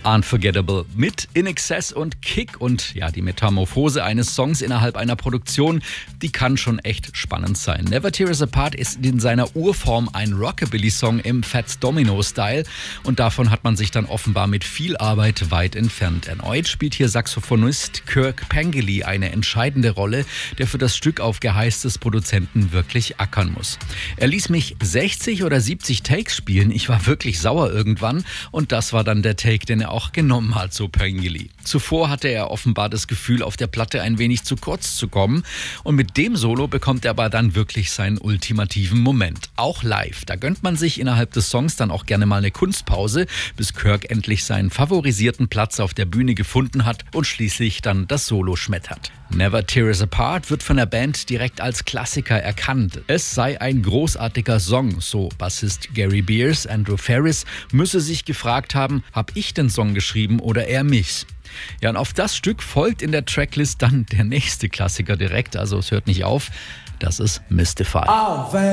Unforgettable mit In Excess und Kick und ja, die Metamorphose eines Songs innerhalb einer Produktion, die kann schon echt spannend sein. Never Tear Us Apart ist in seiner Urform ein Rockabilly-Song im Fats Domino-Style und davon hat man sich dann offenbar mit viel Arbeit weit entfernt. Erneut spielt hier Saxophonist Kirk Pengilly eine entscheidende Rolle, der für das Stück auf Geheiß des Produzenten wirklich ackern muss. Er ließ mich 60 oder 70 Takes spielen, ich war wirklich sauer irgendwann und das war dann der Take, den er auch genommen hat, so Pengilly. Zuvor hatte er offenbar das Gefühl, auf der Platte ein wenig zu kurz zu kommen und mit dem Solo bekommt er aber dann wirklich seinen ultimativen Moment. Auch live, da gönnt man sich innerhalb des Songs dann auch gerne mal eine Kunstpause, bis Kirk endlich seinen favorisierten Platz auf der Bühne gefunden hat und schließlich dann das Solo schmettert. Never Tear Us Apart wird von der Band direkt als Klassiker erkannt. Es sei ein großartiger Song, so Bassist Gary Beers. Andrew Ferris müsse sich gefragt haben, habe ich den Song geschrieben oder er mich? Ja, und auf das Stück folgt in der Tracklist dann der nächste Klassiker direkt, also es hört nicht auf, das ist Mystify.